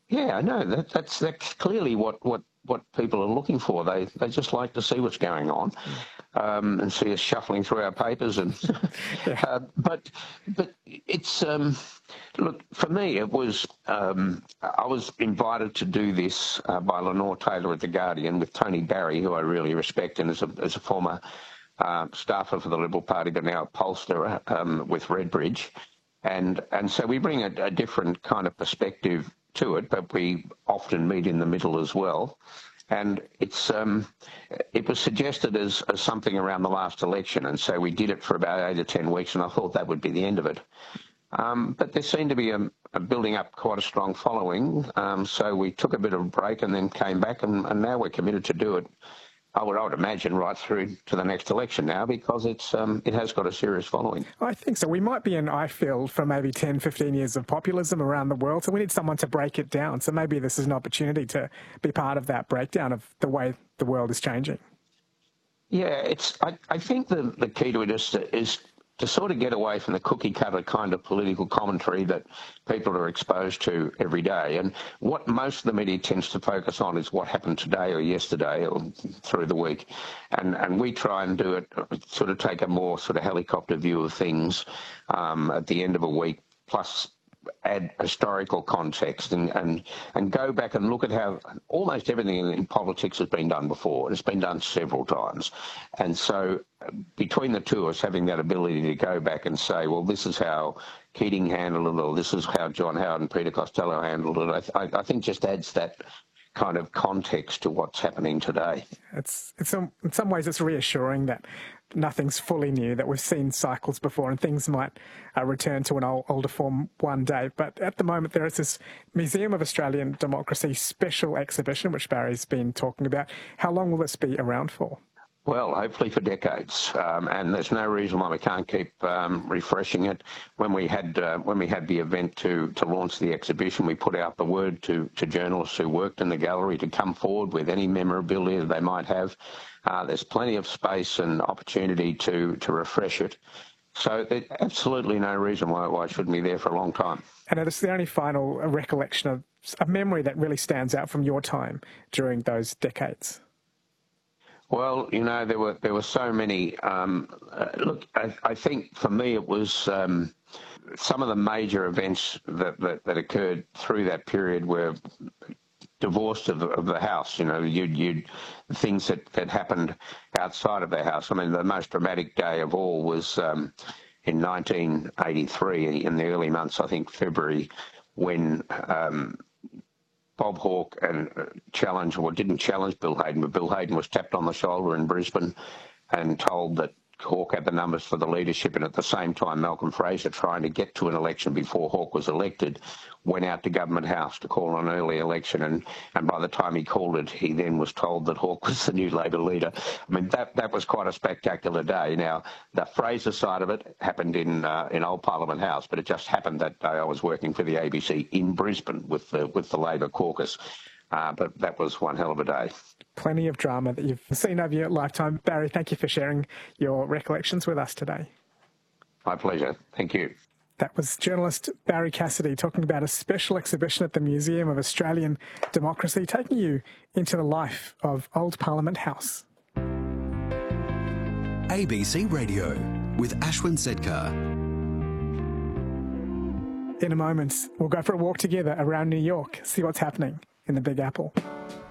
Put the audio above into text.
Yeah, I know that's clearly what people are looking for. They just like to see what's going on, and see us shuffling through our papers. And Yeah. but it's look, for me it was I was invited to do this by Lenore Taylor at the Guardian with Tony Barry, who I really respect, and as a former staffer for the Liberal Party, but now a pollster with Redbridge. And so we bring a different kind of perspective to it, but we often meet in the middle as well. And it was suggested as something around the last election, and so we did it for about 8 or 10 weeks, and I thought that would be the end of it. But there seemed to be a building up quite a strong following, so we took a bit of a break and then came back, and now we're committed to do it. I would imagine right through to the next election now, because it has got a serious following. I think so. We might be in, I feel, for maybe 10, 15 years of populism around the world, so we need someone to break it down. So maybe this is an opportunity to be part of that breakdown of the way the world is changing. Yeah, I think the key to it is to sort of get away from the cookie-cutter kind of political commentary that people are exposed to every day. And what most of the media tends to focus on is what happened today or yesterday or through the week. And we try and do it, sort of take a more sort of helicopter view of things at the end of a week, plus add historical context and go back and look at how almost everything in politics has been done before. It's been done several times. And so between the two of us having that ability to go back and say, well, this is how Keating handled it, or this is how John Howard and Peter Costello handled it, I think just adds that kind of context to what's happening today. It's in some ways it's reassuring that nothing's fully new, that we've seen cycles before and things might return to an older form one day. But at the moment there is this Museum of Australian Democracy special exhibition, which Barry's been talking about. How long will this be around for? Well, hopefully for decades, and there's no reason why we can't keep refreshing it. When we had the event to launch the exhibition, we put out the word to journalists who worked in the gallery to come forward with any memorabilia that they might have. There's plenty of space and opportunity to refresh it. So there's absolutely no reason why it shouldn't be there for a long time. And is there any final recollection of a memory that really stands out from your time during those decades? Well, you know, there were so many. Look, I think for me it was some of the major events that occurred through that period were divorced of the house. You know, things that happened outside of the house. I mean, the most dramatic day of all was in 1983, in the early months, I think February, when Bob Hawke didn't challenge Bill Hayden, but Bill Hayden was tapped on the shoulder in Brisbane and told that Hawke had the numbers for the leadership, and at the same time Malcolm Fraser, trying to get to an election before Hawke was elected, went out to Government House to call an early election, and by the time he called it, he then was told that Hawke was the new Labor leader. I mean, that was quite a spectacular day. Now, the Fraser side of it happened in Old Parliament House, but it just happened that day I was working for the ABC in Brisbane with the Labor caucus. But that was one hell of a day. Plenty of drama that you've seen over your lifetime. Barry, thank you for sharing your recollections with us today. My pleasure. Thank you. That was journalist Barry Cassidy talking about a special exhibition at the Museum of Australian Democracy, taking you into the life of Old Parliament House. ABC Radio with Ashwin Sedkar. In a moment, we'll go for a walk together around New York, see what's happening in the Big Apple.